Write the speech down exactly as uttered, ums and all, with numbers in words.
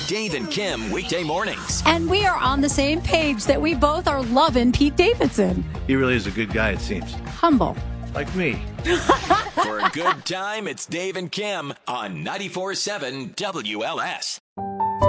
Dave and Kim, weekday mornings. And we are on the same page that we both are loving Pete Davidson. He really is a good guy, it seems. Humble. Like me. For a good time, it's Dave and Kim on ninety-four point seven W L S.